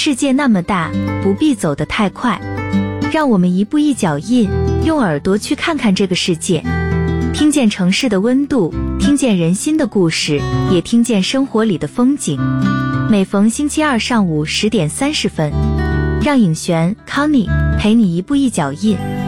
世界那么大，不必走得太快，让我们一步一脚印，用耳朵去看看这个世界，听见城市的温度，听见人心的故事，也听见生活里的风景。每逢星期二上午10点30分，让颖璇 Connie 陪你一步一脚印。